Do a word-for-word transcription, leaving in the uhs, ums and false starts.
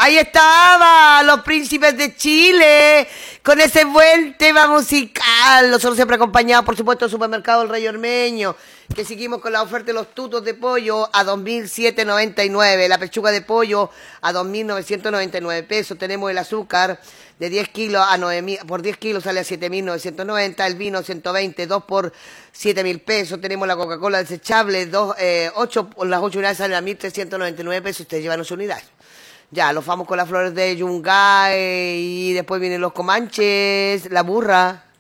Ahí estaba, los príncipes de Chile, con ese buen tema musical. Nosotros siempre acompañados, por supuesto, del supermercado El Rey Ormeño, que seguimos con la oferta de los tutos de pollo a dos mil setecientos noventa y nueve, la pechuga de pollo a dos mil novecientos noventa y nueve pesos. Tenemos el azúcar de diez kilos a nueve mil, por diez kilos sale a siete mil novecientos noventa, el vino ciento veinte, dos por siete mil pesos. Tenemos la Coca-Cola desechable, dos, eh, ocho, las ocho unidades salen a mil trescientos noventa y nueve pesos, ustedes llevan su unidad. Ya, los vamos con las flores de Yungay y después vienen los comanches, la burra.